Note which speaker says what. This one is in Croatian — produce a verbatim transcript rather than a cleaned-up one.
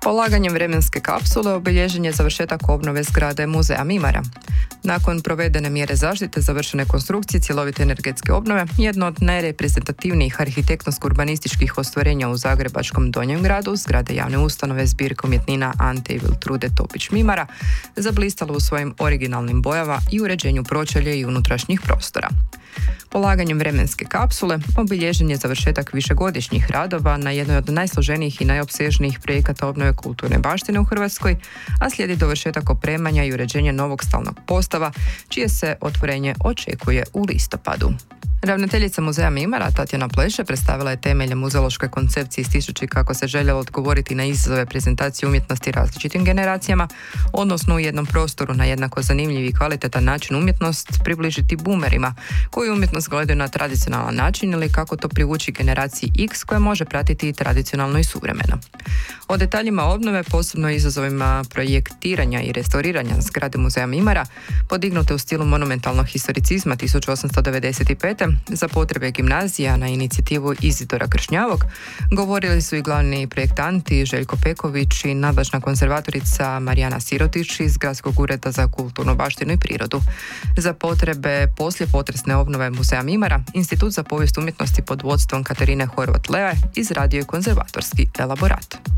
Speaker 1: Polaganjem vremenske kapsule obilježen je završetak obnove zgrade Muzeja Mimara. Nakon provedene mjere zaštite, završene konstrukcije cjelovite energetske obnove, jedno od najreprezentativnijih arhitektonsko-urbanističkih ostvarenja u zagrebačkom Donjem gradu, zgrade javne ustanove zbirke umjetnina Ante i Viltrude Topić Mimara, zablistalo u svojim originalnim bojama i uređenju pročelje i unutrašnjih prostora. Polaganjem vremenske kapsule obilježen je završetak višegodišnjih radova na jednoj od najsloženijih i najopsežnijih projekata obnove kulturne baštine u Hrvatskoj, a slijedi dovršetak opremanja i uređenja novog stalnog postava, čije se otvorenje očekuje u listopadu. Ravnateljica Muzeja Mimara Tatjana Pleše predstavila je temelje muzeološkoj koncepciji ističući kako se željelo odgovoriti na izazove prezentacije umjetnosti različitim generacijama, odnosno u jednom prostoru na jednako zanimljiv i kvalitetan način umjetnost približiti boomerima, koji umjetnost gledaju na tradicionalan način ili kako to privući generaciji X koja može pratiti i tradicionalno i suvremeno. O detaljima obnove, posebno izazovima projektiranja i restauriranja zgrade Muzeja Mimara, podignute u stilu monumentalnog historicizma tisuću osamsto devedeset pete za potrebe gimnazija na inicijativu Izidora Kršnjavog, govorili su i glavni projektanti Željko Peković i nadležna konzervatorica Marijana Sirotić iz Gradskog ureda za kulturnu baštinu i prirodu. Za potrebe poslijepotresne obnove Muzeja Mimara, Institut za povijest umjetnosti pod vodstvom Katarine Horvat-Lea izradio je konzervatorski elaborat.